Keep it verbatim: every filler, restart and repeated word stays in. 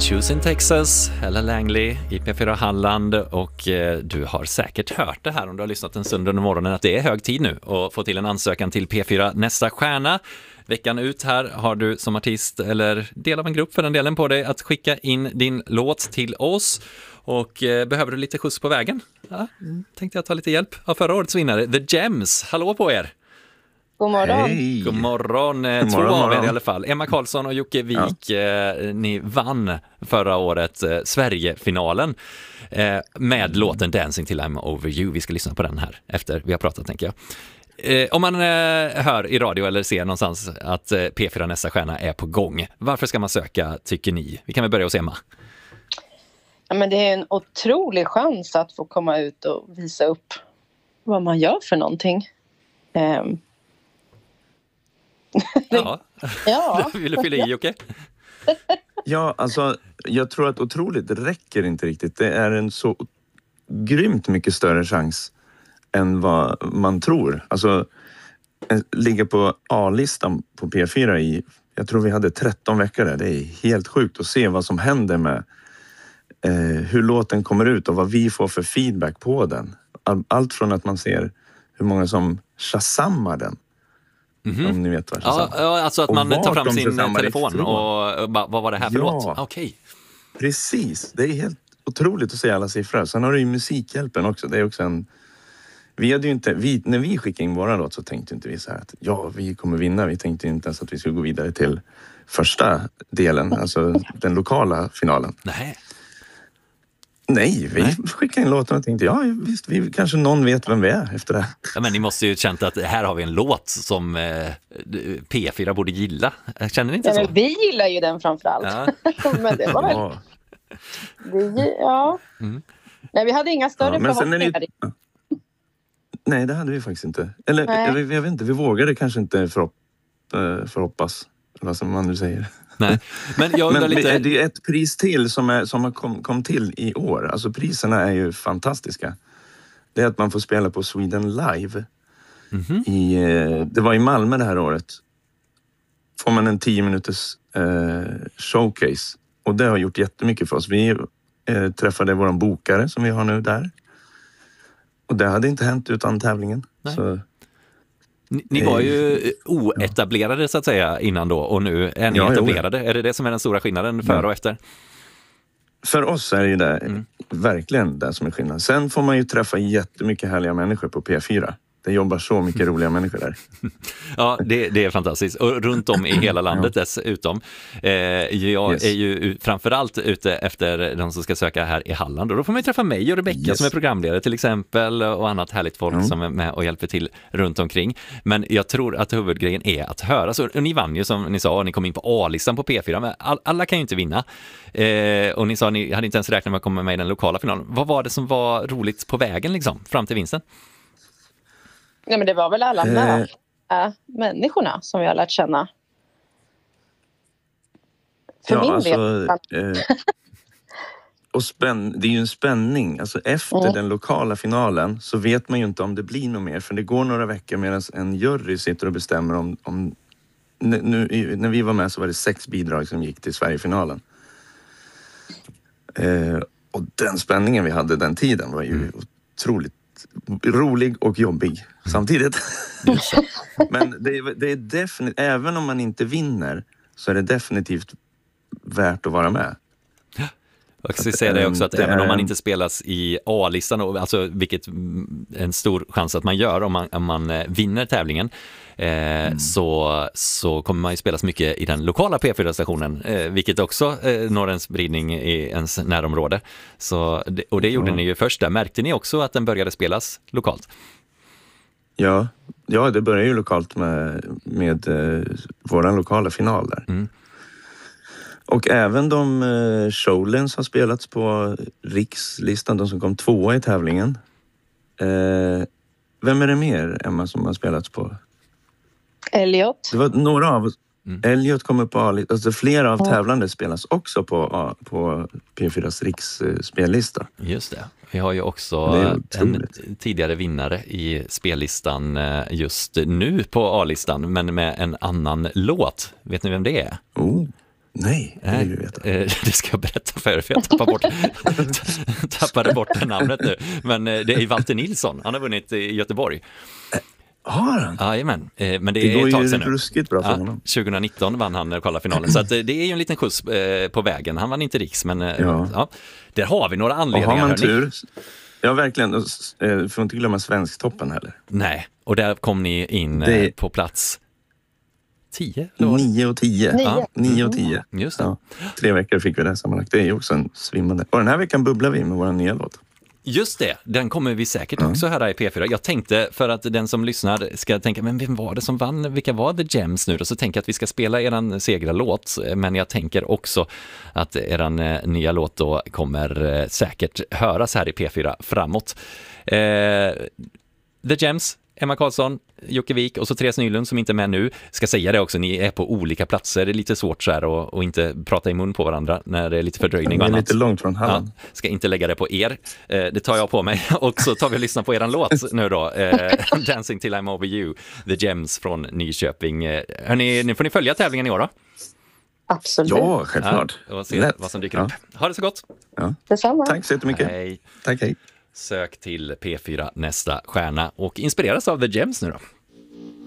Shoes in Texas, Ella Langley i P fyra Halland, och eh, du har säkert hört det här om du har lyssnat en stund under morgonen att det är hög tid nu att få till en ansökan till P fyra Nästa stjärna. Veckan ut här har du som artist eller del av en grupp för den delen på dig att skicka in din låt till oss, och eh, behöver du lite skjuts på vägen? Ja, tänkte jag ta lite hjälp av förra årets vinnare, The Gems. Hallå på er! God morgon. Hej. God morgon. God morgon, Två av er morgon. i alla fall. Emma Karlsson och Jocke Wik, ja. eh, ni vann förra året eh, Sverigefinalen eh, med låten Dancing till I'm over you. Vi ska lyssna på den här efter vi har pratat, tänker jag. Eh, om man eh, hör i radio eller ser någonstans att eh, P fyra Nästa stjärna är på gång, varför ska man söka, tycker ni? Vi kan väl börja hos Emma. Ja, men det är en otrolig chans att få komma ut och visa upp vad man gör för någonting. Um. Ja, ja. Vill du fylla i, Jocke? Ja, alltså jag tror att otroligt räcker inte riktigt. Det är en så grymt mycket större chans än vad man tror. Alltså ligga på A-listan på P fyra i, jag tror vi hade tretton veckor där. Det är helt sjukt att se vad som händer med eh, hur låten kommer ut och vad vi får för feedback på den. All, allt från att man ser hur många som shazammar den. Mm-hmm. Om ni vet vad ja, ja, alltså att och man tar fram sin telefon ifrån. och, och bara, vad var det här för ja, låt? Okej. Okay. Precis, det är helt otroligt att se alla siffror. Sen har du ju Musikhjälpen också. Det är också en... Vi hade ju inte... Vi, när vi skickade in våra låt så tänkte inte vi så här att ja, vi kommer vinna. Vi tänkte inte ens att vi skulle gå vidare till första delen, alltså den lokala finalen. Nej. Nej, vi Nej. skickade in låten och tänkte, ja visst, vi, kanske någon vet vem vi är efter det. Ja, men ni måste ju känt att här har vi en låt som eh, P fyra borde gilla. Känner ni inte ja, så? Men vi gillar ju den framförallt. Ja. Men det var väl... Ja. Vi, ja. Mm. Nej, vi hade inga större ja, förhoppningar. Ni... Nej, det hade vi faktiskt inte. Eller jag, jag vet inte, vi vågade kanske inte förhopp, förhoppas. Vad som man nu säger. Nej. Men, jag Men lite... det är ett pris till som, är, som har kom, kom till i år. Alltså priserna är ju fantastiska. Det är att man får spela på Sweden Live. Mm-hmm. I, det var i Malmö det här året. Får man en tio minuters eh, showcase. Och det har gjort jättemycket för oss. Vi eh, träffade våran bokare som vi har nu där. Och det hade inte hänt utan tävlingen. Så... Ni, ni var ju oetablerade så att säga innan då, och nu är ni ja, etablerade. Jo. Är det det som är den stora skillnaden före ja. och efter? För oss är det mm. verkligen det som är skillnaden. Sen får man ju träffa jättemycket härliga människor på P fyra. Det jobbar så mycket roliga människor där. Ja, det, det är fantastiskt. Och runt om i hela landet ja. dessutom. Eh, jag yes. är ju framförallt ute efter de som ska söka här i Halland. Och då får man ju träffa mig och Rebecca yes. som är programledare till exempel. Och annat härligt folk mm. som är med och hjälper till runt omkring. Men jag tror att huvudgrejen är att höra. Så, och ni vann ju som ni sa, och ni kom in på A-listan på P fyra. Men all, alla kan ju inte vinna. Eh, och ni sa att ni hade inte ens räknat med att komma med i den lokala finalen. Vad var det som var roligt på vägen liksom, fram till vinsten? Nej, men det var väl alla nära äh, människorna som vi har lärt känna. För ja, min alltså, del. Eh, och spänn, det är ju en spänning. Alltså efter mm. den lokala finalen så vet man ju inte om det blir något mer. För det går några veckor medan en jury sitter och bestämmer om... om nu, när vi var med så var det sex bidrag som gick till Sverigefinalen. Eh, och den spänningen vi hade den tiden var ju mm. otroligt rolig och jobbig samtidigt. Men det är, det är definitivt, även om man inte vinner så är det definitivt värt att vara med. Jag ska säga det också att det även är... om man inte spelas i A-listan, alltså vilket en stor chans att man gör om man, om man vinner tävlingen, eh, mm. så, så kommer man ju spelas mycket i den lokala P fyra-stationen, eh, vilket också eh, når en spridning i ens närområde. Så, och det gjorde mm. ni ju först där. Märkte ni också att den började spelas lokalt? Ja, ja det började ju lokalt med, med eh, våran lokala final där. Mm. Och även de eh, Showlands har spelats på rikslistan, de som kom tvåa i tävlingen. Eh, vem är det mer, Emma, som har spelats på? Elliot. Det var några av oss. Mm. Elliot kommer på A-listan. Alltså flera av tävlande spelas också på, på P fyras riksspellista. Just det. Vi har ju också en tidigare vinnare i spellistan just nu på A-listan, men med en annan låt. Vet ni vem det är? Oh. Nej, det vill vi veta. Eh, det ska jag berätta för er, för jag tappade bort, tappade bort det namnet nu. Men eh, det är Valter Nilsson, han har vunnit i Göteborg. Har han? Jajamän, eh, men det, Det är går ett tag ju sedan nu. ruskigt bra för Ja, honom. tjugonitton vann han kvalfinalen, så att, eh, det är ju en liten skjuts eh, på vägen. Han vann inte riks, men eh, Ja. ja, där har vi några Och anledningar. har man hörni. tur, ja verkligen, och, eh, får inte glömma Svensktoppen heller. Nej, och där kom ni in Det- eh, på plats tio, eller vad? Nio och tio. Nio. Ja, nio och tio. Just det. Ja, tre veckor fick vi det sammanlagt. Det är ju också en svimmande. Och den här veckan bubblar vi med vår nya låt. Just det, den kommer vi säkert också höra i P fyra. Jag tänkte, för att den som lyssnar ska tänka, men vem var det som vann? Vilka var The Gems nu? Och så tänker jag att vi ska spela eran segrarlåt, men jag tänker också att eran eh, nya låt då kommer eh, säkert höras här i P fyra framåt. Eh, The Gems, Emma Karlsson, Jocke Wik och så Therese Nylund som inte är med nu. Ska säga det också, ni är på olika platser. Det är lite svårt så här och, och inte prata i mun på varandra när det är lite fördröjning Det och är annat. lite långt från Halland. Ja, ska inte lägga det på er. Eh, det tar jag på mig. Och så tar vi och lyssnar på eran låt nu då. Eh, Dancing till I'm over you. The Gems från Nyköping. Eh, hörni, nu får ni följa tävlingen i år då. Absolut. Ja, självklart. Ja, och se Lätt. vad som dyker Ja. upp. Ha det så gott. Ja. Detsamma. Tack så jättemycket. Hej. Tack, hej. Sök till P fyra nästa stjärna och inspireras av The Gems nu då.